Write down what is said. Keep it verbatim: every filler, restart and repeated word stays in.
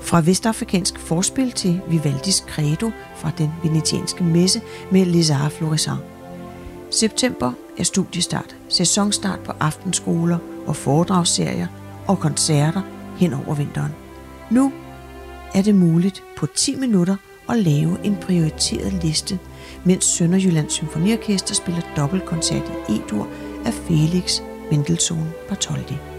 Fra vestafrikansk forspil til Vivaldis Credo fra den venetianske messe med Les Arts Florissants. September er studiestart, sæsonstart på aftenskoler og foredragsserier og koncerter hen over vinteren. Nu er det muligt på ti minutter at lave en prioriteret liste, mens Sønderjyllands Symfoniorkester spiller dobbeltkoncert i E-dur af Felix Mendelssohn Bartholdy.